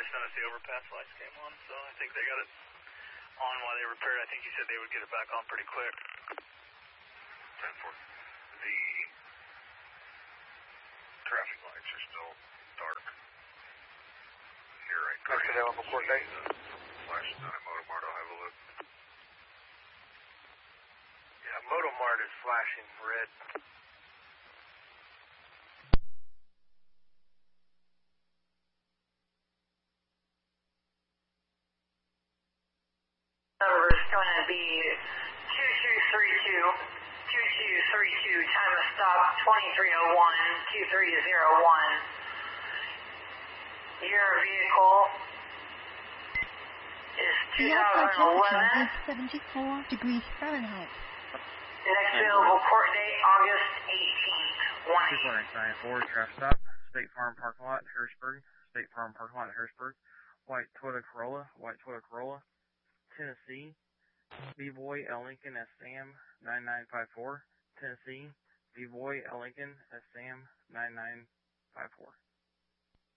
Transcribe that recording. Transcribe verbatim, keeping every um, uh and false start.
percent if the overpass lights came on, so I think they got it on while they repaired. I think he said they would get it back on pretty quick. ten four. The traffic lights are still dark. Here, right? Accidental report date. Flash down at Motomart, I'll have a look. Yeah, Motomart is flashing red. Number is going to be two two three two, two two three two, time of stop twenty-three oh one, two three oh one. Your vehicle is two thousand eleven. seventy-four degrees Fahrenheit. Next available court date, August eighteenth, one two four nine four, traffic stop, State Farm parking lot, Harrisburg, State Farm parking lot, Harrisburg, white Toyota Corolla, white Toyota Corolla, Tennessee, B-Boy L. Lincoln S. Sam nine nine five four, Tennessee, B-Boy L. Lincoln S. Sam nine nine five four.